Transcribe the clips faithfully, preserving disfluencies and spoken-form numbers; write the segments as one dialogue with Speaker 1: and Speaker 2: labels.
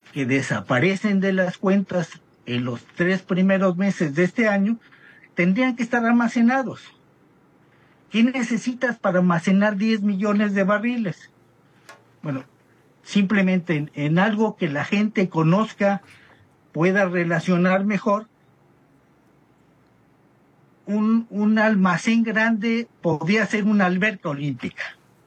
Speaker 1: que desaparecen de las cuentas en los tres primeros meses de este año tendrían que estar almacenados. ¿Qué necesitas para almacenar diez millones de barriles? Bueno, simplemente en, en algo que la gente conozca, pueda relacionar mejor. Un, un almacén grande podría ser una alberca olímpica.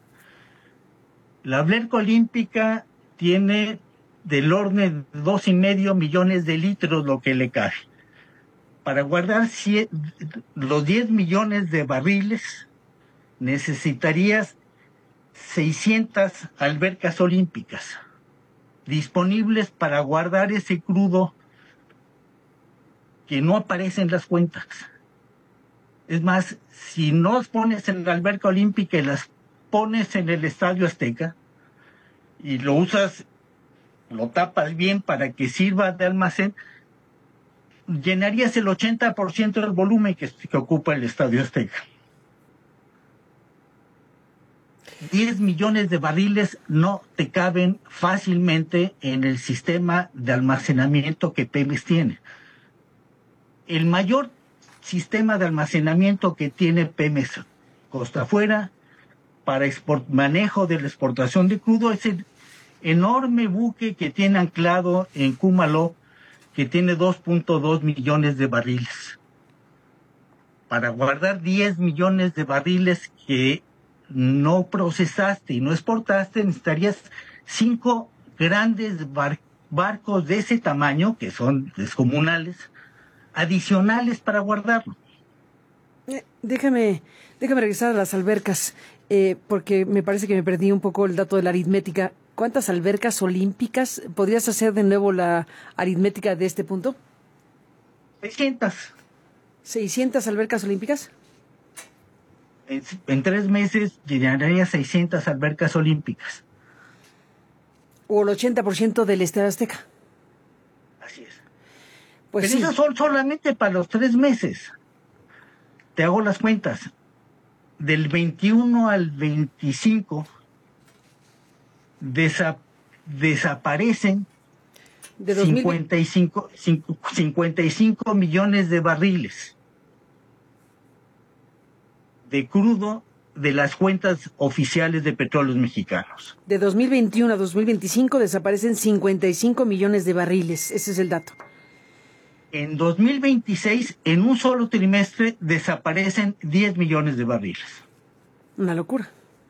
Speaker 1: La alberca olímpica tiene del orden de dos y medio millones de litros lo que le cabe. Para guardar cien, los diez millones de barriles necesitarías seiscientas albercas olímpicas disponibles para guardar ese crudo que no aparece en las cuentas. Es más, si no las pones en la alberca olímpica y las pones en el Estadio Azteca y lo usas, lo tapas bien para que sirva de almacén, llenarías el ochenta por ciento del volumen que, que ocupa el Estadio Azteca. diez millones de barriles no te caben fácilmente en el sistema de almacenamiento que Pemex tiene. El mayor sistema de almacenamiento que tiene Pemex costa afuera para export, manejo de la exportación de crudo es el enorme buque que tiene anclado en Cumaló, que tiene dos punto dos millones de barriles. Para guardar diez millones de barriles que no procesaste y no exportaste, necesitarías cinco grandes bar barcos de ese tamaño, que son descomunales, adicionales para guardarlo.
Speaker 2: Eh, déjame, déjame regresar a las albercas, eh, porque me parece que me perdí un poco el dato de la aritmética. ¿Cuántas albercas olímpicas? ¿Podrías hacer de nuevo la aritmética de este punto?
Speaker 1: seiscientas.
Speaker 2: ¿seiscientas albercas olímpicas?
Speaker 1: En, en tres meses llenaría seiscientas albercas olímpicas.
Speaker 2: O el ochenta por ciento del Estadio Azteca.
Speaker 1: Así es.
Speaker 2: Pues
Speaker 1: Pero
Speaker 2: sí.
Speaker 1: esas son solamente para los tres meses. Te hago las cuentas. Del veintiuno al veinticinco desa desaparecen
Speaker 2: de dos mil veinte...
Speaker 1: cincuenta y cinco, cincuenta y cinco millones de barriles de crudo de las cuentas oficiales de Petróleos Mexicanos.
Speaker 2: De dos mil veintiuno a dos mil veinticinco desaparecen cincuenta y cinco millones de barriles. Ese es el dato.
Speaker 1: En dos mil veintiséis, en un solo trimestre, desaparecen diez millones de barriles.
Speaker 2: Una locura.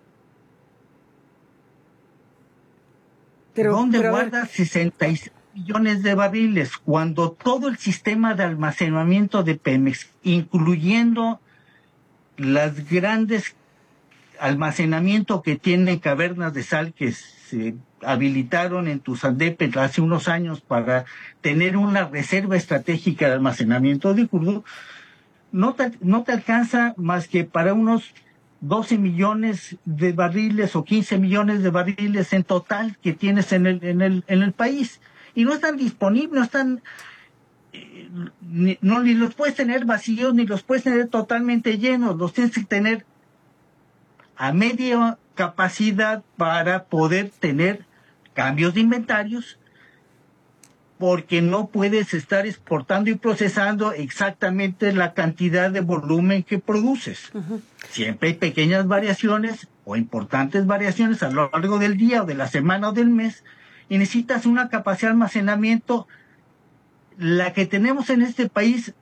Speaker 2: Pero,
Speaker 1: ¿Dónde
Speaker 2: pero
Speaker 1: guardas sesenta y seis millones de barriles cuando todo el sistema de almacenamiento de Pemex, incluyendo las grandes almacenamiento que tienen cavernas de sal que se habilitaron en Tuzandépetl hace unos años para tener una reserva estratégica de almacenamiento de crudo, no te, no te alcanza más que para unos doce millones de barriles o quince millones de barriles en total que tienes en el, en el, en el país. Y no están disponibles, no están... Eh, ni, no, ni los puedes tener vacíos, ni los puedes tener totalmente llenos, los tienes que tener a media capacidad para poder tener cambios de inventarios, porque no puedes estar exportando y procesando exactamente la cantidad de volumen que produces. Uh-huh. Siempre hay pequeñas variaciones o importantes variaciones a lo largo del día o de la semana o del mes, y necesitas una capacidad de almacenamiento. La que tenemos en este país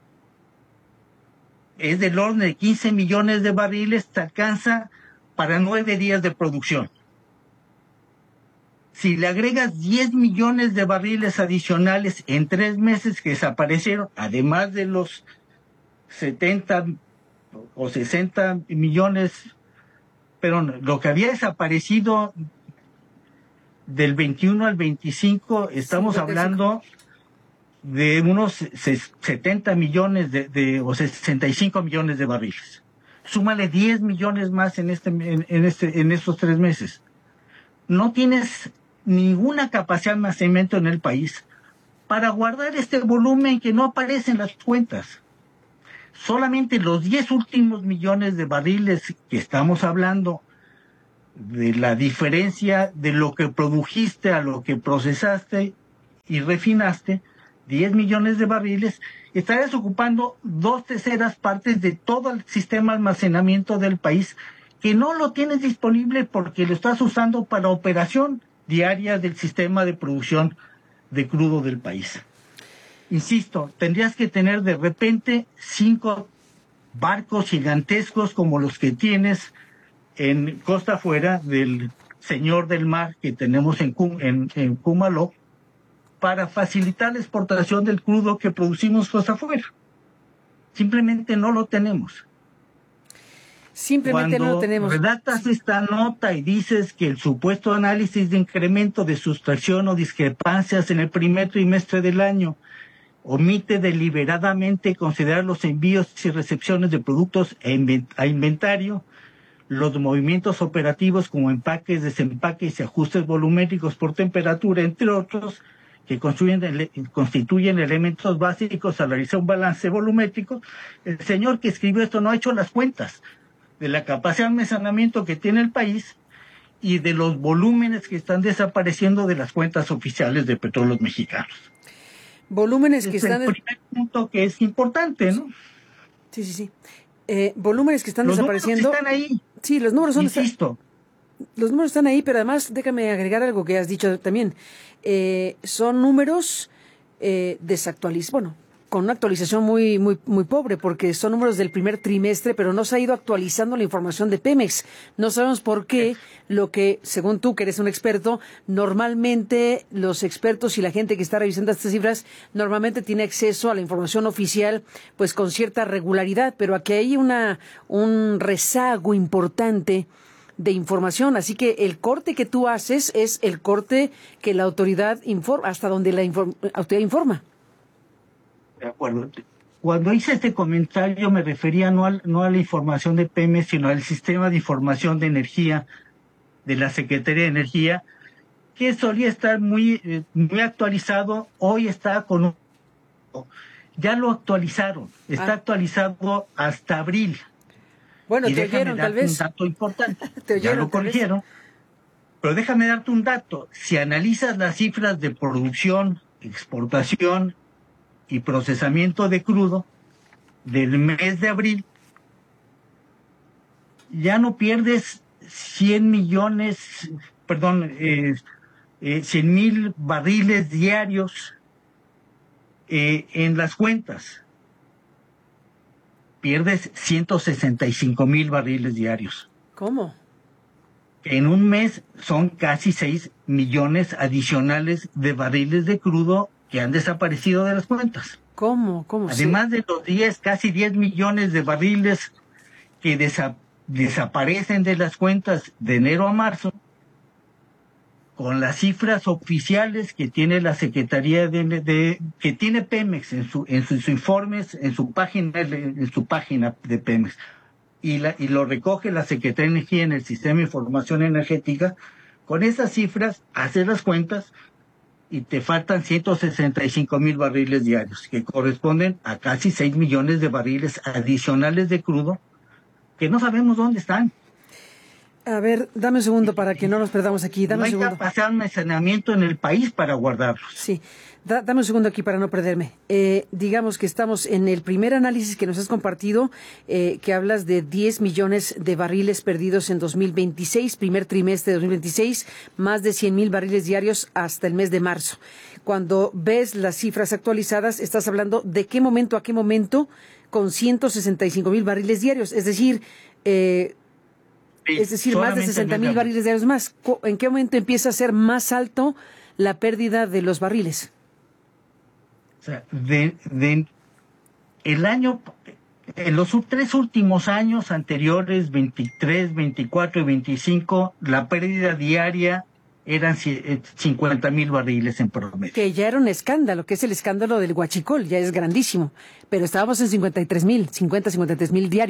Speaker 1: es del orden de quince millones de barriles, te alcanza para nueve días de producción. Si le agregas diez millones de barriles adicionales en tres meses que desaparecieron, además de los setenta o sesenta millones, pero lo que había desaparecido del veintiuno al veinticinco, estamos cincuenta y cinco. Hablando de unos setenta millones de, de, o sesenta y cinco millones de barriles. Súmale diez millones más en, este, en, en, este, en estos tres meses. No tienes ninguna capacidad de almacenamiento en el país para guardar este volumen que no aparece en las cuentas. Solamente los diez últimos millones de barriles que estamos hablando de la diferencia de lo que produjiste a lo que procesaste y refinaste diez millones de barriles, estarías ocupando dos terceras partes de todo el sistema de almacenamiento del país, que no lo tienes disponible porque lo estás usando para operación diaria del sistema de producción de crudo del país. Insisto, tendrías que tener de repente cinco barcos gigantescos como los que tienes en costa afuera del Señor del Mar que tenemos en, en, en Cumaló, para facilitar la exportación del crudo que producimos costa afuera. Simplemente no lo tenemos.
Speaker 2: Simplemente
Speaker 1: Cuando
Speaker 2: no lo tenemos.
Speaker 1: redactas esta nota y dices que el supuesto análisis de incremento de sustracción o discrepancias en el primer trimestre del año omite deliberadamente considerar los envíos y recepciones de productos a inventario, los movimientos operativos como empaques, desempaques y ajustes volumétricos por temperatura, entre otros, que constituyen, constituyen elementos básicos al realizar un balance volumétrico, el señor que escribió esto no ha hecho las cuentas de la capacidad de almacenamiento que tiene el país y de los volúmenes que están desapareciendo de las cuentas oficiales de Petróleos Mexicanos.
Speaker 2: Volúmenes que
Speaker 1: es
Speaker 2: están...
Speaker 1: el primer punto que es importante, ¿no?
Speaker 2: Sí, sí, sí. Eh, volúmenes que están
Speaker 1: los
Speaker 2: desapareciendo.
Speaker 1: Los números están ahí.
Speaker 2: Sí, los números son...
Speaker 1: Insisto.
Speaker 2: Los números están ahí, pero además déjame agregar algo que has dicho también. Eh, son números eh, desactualizados, bueno, con una actualización muy, muy, muy pobre, porque son números del primer trimestre, pero no se ha ido actualizando la información de Pemex. No sabemos por qué, lo que, según tú, que eres un experto, normalmente los expertos y la gente que está revisando estas cifras, normalmente tiene acceso a la información oficial, pues con cierta regularidad, pero aquí hay una, un rezago importante de información, así que el corte que tú haces es el corte que la autoridad informa, hasta donde la inform- autoridad informa.
Speaker 1: De acuerdo. Cuando hice este comentario me refería no, al, no a la información de Pemex, sino al sistema de información de energía de la Secretaría de Energía, que solía estar muy, eh, muy actualizado, hoy está con un... Ya lo actualizaron, está ah. actualizado hasta abril.
Speaker 2: Bueno,
Speaker 1: y
Speaker 2: te oyeron tal vez.
Speaker 1: Un dato importante.
Speaker 2: Te oyeron,
Speaker 1: ya lo corrigieron. Pero déjame darte un dato. Si analizas las cifras de producción, exportación y procesamiento de crudo del mes de abril, ya no pierdes cien millones, perdón, eh, eh, cien mil barriles diarios eh, en las cuentas. Pierdes ciento sesenta y cinco mil barriles diarios.
Speaker 2: ¿Cómo?
Speaker 1: En un mes son casi seis millones adicionales de barriles de crudo que han desaparecido de las cuentas.
Speaker 2: ¿Cómo? ¿Cómo?
Speaker 1: Además
Speaker 2: sí.
Speaker 1: de los diez, casi diez millones de barriles que desa- desaparecen de las cuentas de enero a marzo, con las cifras oficiales que tiene la Secretaría de, de que tiene Pemex en su en sus informes, en su página en su página de Pemex, y la y lo recoge la Secretaría de Energía en el Sistema de Información Energética. Con esas cifras haces las cuentas y te faltan ciento sesenta y cinco mil barriles diarios, que corresponden a casi seis millones de barriles adicionales de crudo que no sabemos dónde están.
Speaker 2: A ver, dame un segundo para que no nos perdamos aquí. Dame
Speaker 1: no hay
Speaker 2: un segundo.
Speaker 1: capacidad de almacenamiento en el país para guardarlos.
Speaker 2: Sí, da, dame un segundo aquí para no perderme. Eh, digamos que estamos en el primer análisis que nos has compartido, eh, que hablas de diez millones de barriles perdidos en dos mil veintiséis, primer trimestre de dos mil veintiséis, más de cien mil barriles diarios hasta el mes de marzo. Cuando ves las cifras actualizadas, estás hablando de qué momento a qué momento con ciento sesenta y cinco mil barriles diarios, es decir... Eh,
Speaker 1: Sí,
Speaker 2: es decir, más de sesenta mil barriles diarios más. ¿En qué momento empieza a ser más alto la pérdida de los barriles?
Speaker 1: O sea, de, de el año, en los tres últimos años anteriores, veintitrés, veinticuatro y veinticinco, la pérdida diaria eran cincuenta mil barriles en promedio.
Speaker 2: Que ya era un escándalo, que es el escándalo del Huachicol, ya es grandísimo. Pero estábamos en cincuenta y tres mil, cincuenta, cincuenta y tres mil diarios.